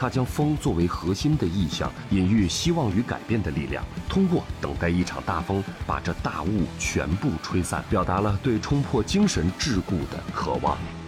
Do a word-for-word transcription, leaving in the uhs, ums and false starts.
他将风作为核心的意象，隐喻希望与改变的力量，通过等待一场大风把这大雾全部吹散，表达了对冲破精神桎梏的渴望。